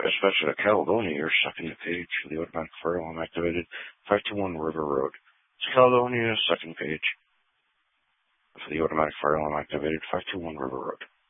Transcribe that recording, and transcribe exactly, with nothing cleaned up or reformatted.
Dispatch to Caledonia, your second page for the automatic fire alarm activated, five two one River Road. To Caledonia, second page for the automatic fire alarm activated, five two one River Road.